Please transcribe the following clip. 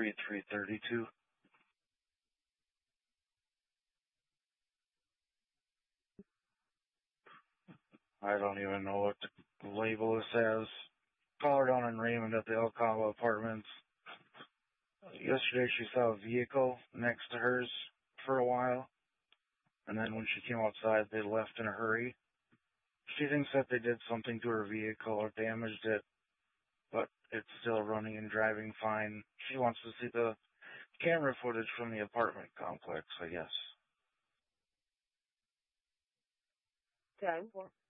3332. I don't even know what to label this as. Call her down in Raymond at the Alcala Apartments. Yesterday she saw a vehicle next to hers for a while, and then when she came outside, they left in a hurry. She thinks that they did something to her vehicle or damaged it, but it's still running and driving fine. She wants to see the camera footage from the apartment complex, I guess. 10-4.